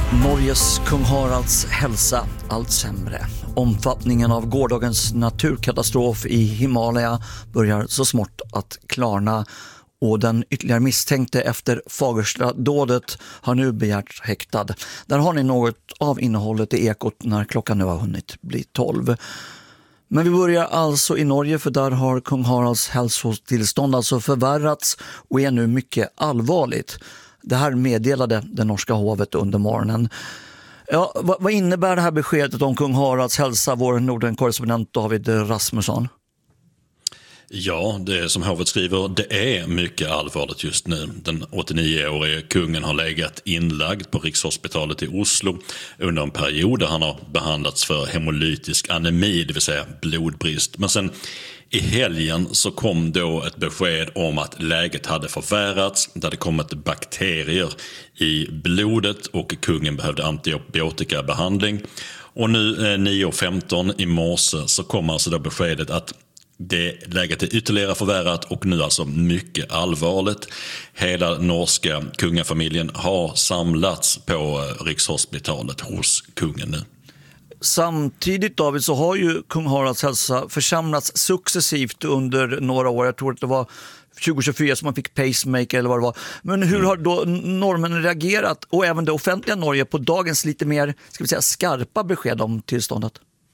Norges kung Haralds hälsa allt sämre. Omfattningen av gårdagens naturkatastrof i Himalaya börjar så smått att klarna och den ytterligare misstänkte efter Fagersta-dådet har nu begärts häktad. Där har ni något av innehållet i Ekot när klockan nu har hunnit bli 12. Men vi börjar alltså i Norge, för där har kung Haralds hälsotillstånd alltså förvärrats och är nu mycket allvarligt. Det här meddelade det norska hovet under morgonen. Ja, vad innebär det här beskedet om kung Haralds hälsa, vår Norden-korrespondent David Rasmusson? Ja, det som hovet skriver, det är mycket allvarligt just nu. Den 89-årige kungen har legat inlagd på Rikshospitalet i Oslo under en period där han har behandlats för hemolytisk anemi, det vill säga blodbrist. Men sen i helgen så kom då ett besked om att läget hade förvärrats. Det hade kommit bakterier i blodet och kungen behövde antibiotikabehandling. Och nu 9:15 i morse så kom alltså då beskedet att läget är ytterligare förvärrat och nu alltså mycket allvarligt. Hela norska kungafamiljen har samlats på Rikshospitalet hos kungen nu. Samtidigt, David, så har ju kung Haralds hälsa försämrats successivt under några år. Jag tror att det var 2024 som man fick pacemaker eller vad det var. Men hur har då norrmännen reagerat och även det offentliga Norge på dagens lite mer, ska vi säga, skarpa besked om tillståndet?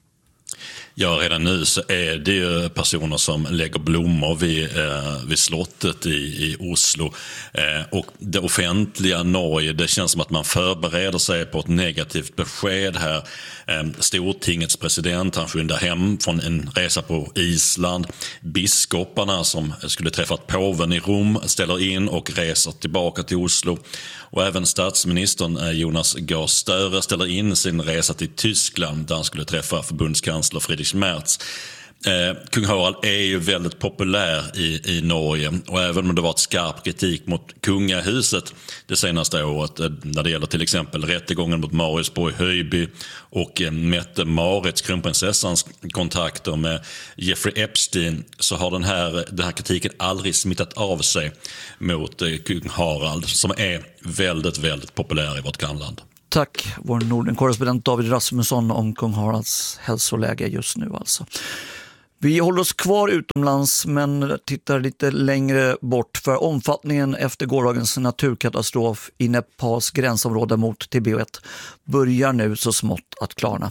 Ja, redan nu så är det ju personer som lägger blommor vid slottet i Oslo. Och det offentliga Norge, det känns som att man förbereder sig på ett negativt besked här. Stortingets president, han skyndar hem från en resa på Island. Biskoparna som skulle träffat påven i Rom ställer in och reser tillbaka till Oslo. Och även statsministern Jonas Gahr Støre ställer in sin resa till Tyskland där han skulle träffa förbundskansler Friedrich Merz. Kung Harald är ju väldigt populär i Norge, och även om det varit skarp kritik mot kungahuset det senaste året när det gäller till exempel rättegången mot Mariusborg Höjby och Mette Marits, kronprinsessans kontakter med Jeffrey Epstein, så har den här kritiken aldrig smittat av sig mot kung Harald, som är väldigt, väldigt populär i vårt grannland. Tack, vår Norden-korrespondent David Rasmusson om kung Haralds hälsoläge just nu alltså. Vi håller oss kvar utomlands men tittar lite längre bort, för omfattningen efter gårdagens naturkatastrof i Nepals gränsområde mot Tibet börjar nu så smått att klarna.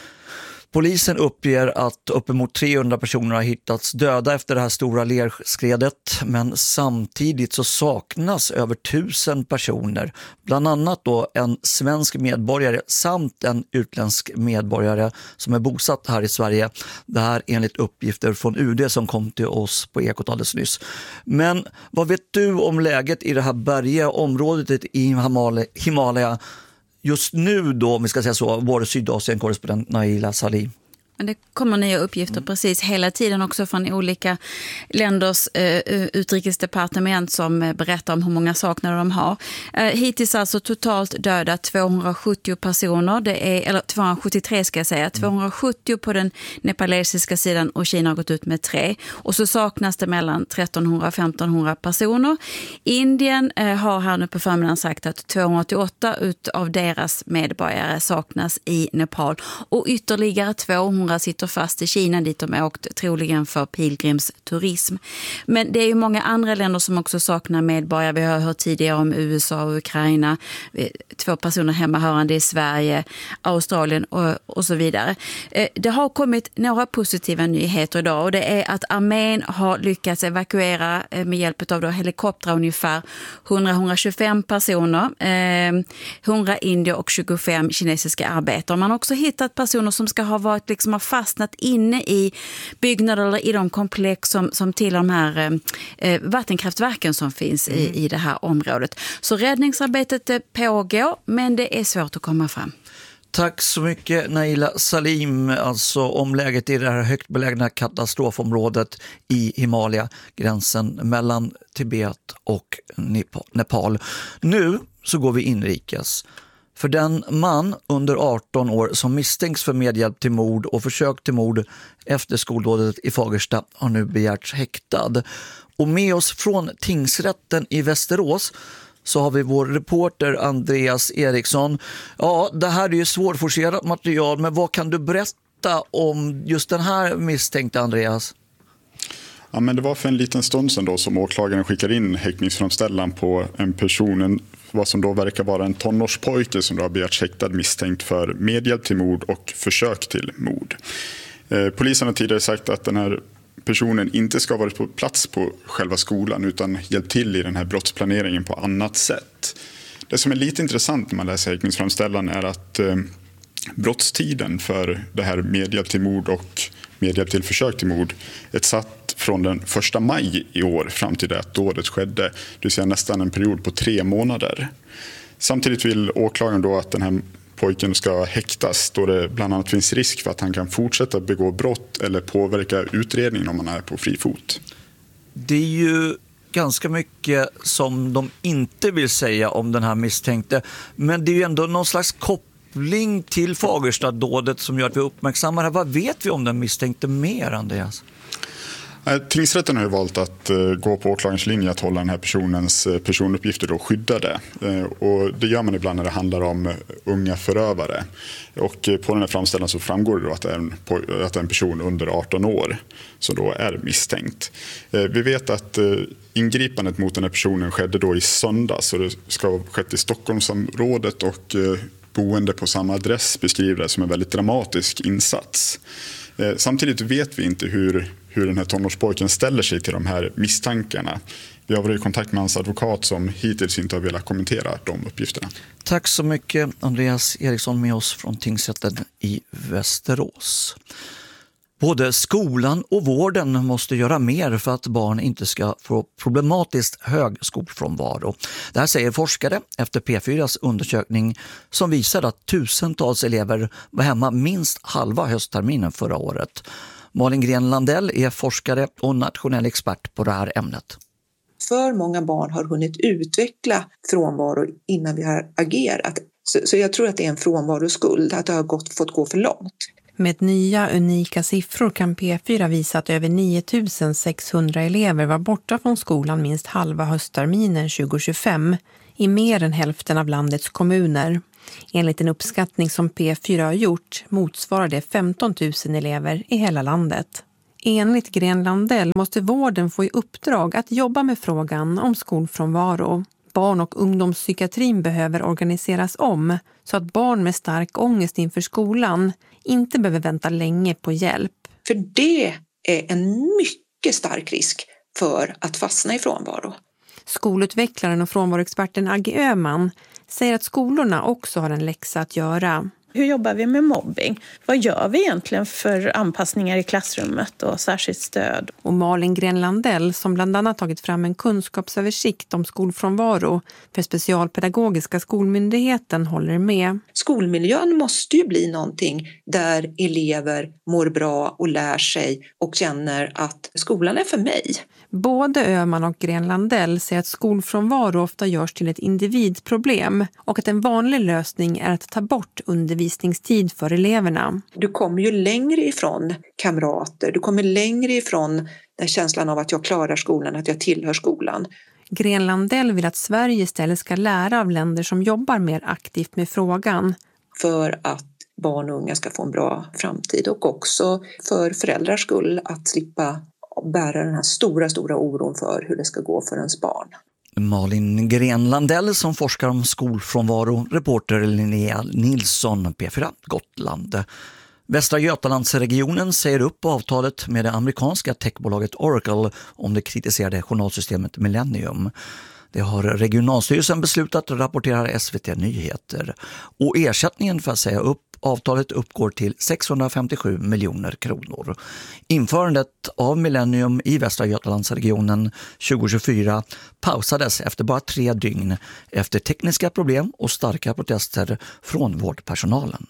Polisen uppger att uppemot 300 personer har hittats döda efter det här stora lerskredet, men samtidigt så saknas över 1000 personer, bland annat då en svensk medborgare samt en utländsk medborgare som är bosatt här i Sverige. Det här enligt uppgifter från UD som kom till oss på Ekot alldeles nyss. Men vad vet du om läget i det här bergiga området i Himalaya just nu då, om vi ska säga så, vår Sydasien-korrespondent Naila Salim? Men det kommer nya uppgifter precis hela tiden också från olika länders utrikesdepartement som berättar om hur många saknader de har. Hittills alltså totalt döda 270 personer, eller 273 ska jag säga, 270 på den nepalesiska sidan och Kina har gått ut med 3. Och så saknas det mellan 1300 och 1500 personer. Indien har här nu på förmiddagen sagt att 288 av deras medborgare saknas i Nepal och ytterligare 200 sitter fast i Kina dit de åkt troligen för pilgrimsturism. Men det är ju många andra länder som också saknar medborgare. Vi har hört tidigare om USA och Ukraina, 2 personer hemmahörande i Sverige, Australien och så vidare. Det har kommit några positiva nyheter idag, och det är att armén har lyckats evakuera med hjälp av helikoptrar ungefär 100-125 personer, 100 indier och 25 kinesiska arbetare. Man har också hittat personer som ska ha varit har fastnat inne i byggnader eller i de komplex som till de här vattenkraftverken som finns i det här området. Så räddningsarbetet pågår, men det är svårt att komma fram. Tack så mycket Naila Salim, alltså om läget i det här högt belägna katastrofområdet i Himalaya, gränsen mellan Tibet och Nepal. Nu så går vi inrikes. För den man under 18 år som misstänks för medhjälp till mord och försök till mord efter skoldådet i Fagersta har nu begärts häktad. Och med oss från tingsrätten i Västerås så har vi vår reporter Andreas Eriksson. Ja, det här är ju svårforcerat material, men vad kan du berätta om just den här misstänkta, Andreas? Ja, men det var för en liten stund sedan då som åklagaren skickade in häktningsframställan på en person, vad som då verkar vara en tonårspojke som då har begärts häktad misstänkt för medhjälp till mord och försök till mord. Polisen har tidigare sagt att den här personen inte ska ha varit på plats på själva skolan utan hjälpt till i den här brottsplaneringen på annat sätt. Det som är lite intressant när man läser häktningsframställan är att brottstiden för det här medhjälp till mord och medhjälp till försök till mord är satt från den 1 maj i år fram till det att dådet skedde, det vill säga nästan en period på 3 månader. Samtidigt vill åklagaren då att den här pojken ska häktas då det bland annat finns risk för att han kan fortsätta begå brott eller påverka utredningen om han är på fri fot. Det är ju ganska mycket som de inte vill säga om den här misstänkte, men det är ju ändå någon slags koppling till Fagerstad-dådet som gör att vi uppmärksammar det. Vad vet vi om den misstänkte mer, Andreas? Tingsrätten har ju valt att gå på åklagarens linje att hålla den här personens personuppgifter då skyddade. Och det gör man ibland när det handlar om unga förövare. Och på den här framställan så framgår det då att det är en person under 18 år som då är misstänkt. Vi vet att ingripandet mot den här personen skedde då i söndags, och det ska ha skett i Stockholmsområdet, och boende på samma adress beskriver det som en väldigt dramatisk insats. Samtidigt vet vi inte hur den här tonårspojken ställer sig till de här misstankarna. Vi har varit i kontakt med hans advokat som hittills inte har velat kommentera de uppgifterna. Tack så mycket, Andreas Eriksson, med oss från tingsrätten i Västerås. Både skolan och vården måste göra mer för att barn inte ska få problematiskt hög skolfrånvaro. Det här säger forskare efter P4s undersökning som visade att tusentals elever var hemma minst halva höstterminen förra året. Malin Gren-Landell är forskare och nationell expert på det här ämnet. För många barn har hunnit utveckla frånvaro innan vi har agerat. Så jag tror att det är en frånvaroskuld, att det har fått gå för långt. Med nya unika siffror kan P4 visa att över 9600 elever var borta från skolan minst halva höstterminen 2025 i mer än hälften av landets kommuner. Enligt en uppskattning som P4 har gjort motsvarar det 15 000 elever i hela landet. Enligt Gren-Landell måste vården få i uppdrag att jobba med frågan om skolfrånvaro. Barn- och ungdomspsykiatrin behöver organiseras om så att barn med stark ångest inför skolan inte behöver vänta länge på hjälp. För det är en mycket stark risk för att fastna i frånvaro. Skolutvecklaren och frånvaroexperten Aggie Öhman säger att skolorna också har en läxa att göra. Hur jobbar vi med mobbing? Vad gör vi egentligen för anpassningar i klassrummet och särskilt stöd? Och Malin Gren-Landell, som bland annat tagit fram en kunskapsöversikt om skolfrånvaro för Specialpedagogiska skolmyndigheten, håller med. Skolmiljön måste ju bli någonting där elever mår bra och lär sig och känner att skolan är för mig. Både Öhman och Gren-Landell säger att skolfrånvaro ofta görs till ett individproblem och att en vanlig lösning är att ta bort undervisningstid för eleverna. Du kommer ju längre ifrån kamrater, du kommer längre ifrån den känslan av att jag klarar skolan, att jag tillhör skolan. Gren-Landell vill att Sverige istället ska lära av länder som jobbar mer aktivt med frågan. För att barn och unga ska få en bra framtid och också för föräldrars skull att slippa bära den här stora oron för hur det ska gå för ens barn. Malin Gren-Landell som forskar om skolfrånvaro, reporter Linnea Nilsson, P4 Gotland. Västra Götalandsregionen säger upp avtalet med det amerikanska techbolaget Oracle om det kritiserade journalsystemet Millennium. Det har regionalstyrelsen beslutat, rapporterar SVT Nyheter. Och ersättningen för att säga upp avtalet uppgår till 657 miljoner kronor. Införandet av Millennium i Västra Götalandsregionen 2024 pausades efter bara 3 dygn efter tekniska problem och starka protester från vårdpersonalen.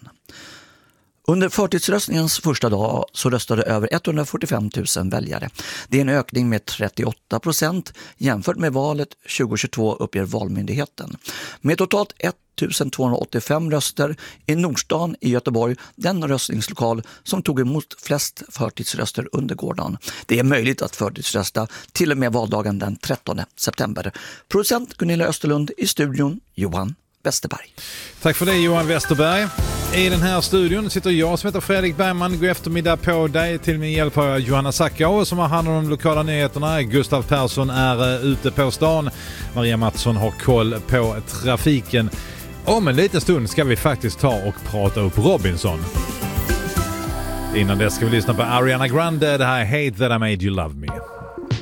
Under förtidsröstningens första dag så röstade över 145 000 väljare. Det är en ökning med 38% jämfört med valet 2022, uppger Valmyndigheten. Med totalt 1285 röster. I Nordstan i Göteborg, den röstningslokal som tog emot flest förtidsröster under gårdagen. Det är möjligt att förtidsrösta till och med valdagen den 13 september. Producent Gunilla Österlund, i studion Johan Westerberg. Tack för det, Johan Westerberg. I den här studion sitter jag som heter Fredrik Bergman. God eftermiddag på dig. Till min hjälp har jag Johanna Sackau som har hand om de lokala nyheterna. Gustav Persson är ute på stan. Maria Mattsson har koll på trafiken. Om en liten stund ska vi faktiskt ta och prata upp Robinson. Innan det ska vi lyssna på Ariana Grande. Det här är Hate That I Made You Love Me.